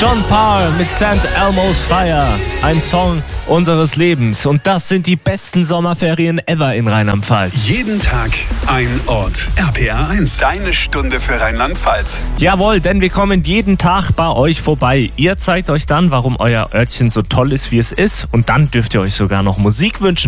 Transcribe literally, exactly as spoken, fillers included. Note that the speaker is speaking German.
John Parr mit Saint Elmo's Fire, ein Song unseres Lebens. Und das sind die besten Sommerferien ever in Rheinland-Pfalz. Jeden Tag ein Ort. R P R eins, deine Stunde für Rheinland-Pfalz. Jawohl, denn wir kommen jeden Tag bei euch vorbei. Ihr zeigt euch dann, warum euer Örtchen so toll ist, wie es ist. Und dann dürft ihr euch sogar noch Musik wünschen.